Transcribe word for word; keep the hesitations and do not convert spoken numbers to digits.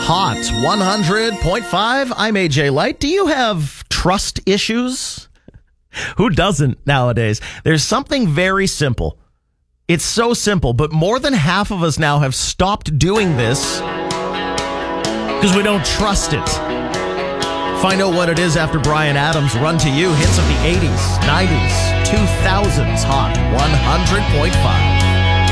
Hot one hundred point five. I'm A J Light. Do you have trust issues? Who doesn't nowadays? There's something very simple. It's so simple, but more than half of us now have stopped doing this because we don't trust it. Find out what it is after Bryan Adams' Run to You. Hits of the eighties, nineties, two thousands. Hot one hundred point five.